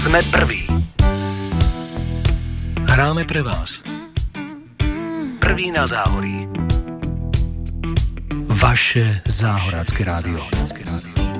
Sme prví. Hráme pre vás. Prví na Záhorí. Vaše záhorácké rádio.